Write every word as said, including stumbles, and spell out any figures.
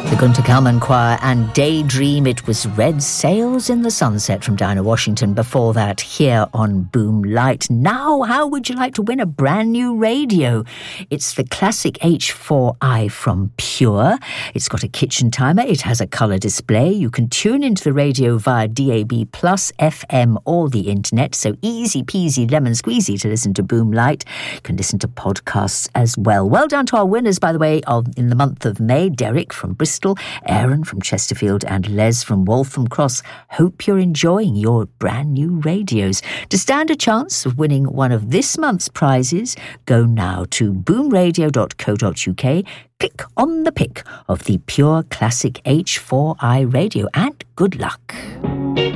The Gunter Kalman Choir and Daydream. It was Red Sails in the Sunset from Dinah Washington. Before that, here on Boom Light. Now, how would you like to win a brand new radio? It's the classic H four i from Pure. It's got a kitchen timer. It has a colour display. You can tune into the radio via D A B plus, F M or the internet. So easy peasy lemon squeezy to listen to Boom Light. You can listen to podcasts as well. Well done to our winners, by the way, of in the month of May. Derek from Bristol, Aaron from Chesterfield and Les from Waltham Cross. Hope you're enjoying your brand new radios. To stand a chance of winning one of this month's prizes, go now to boom radio dot co dot uk, click on the pic of the Pure Classic H four i radio and good luck.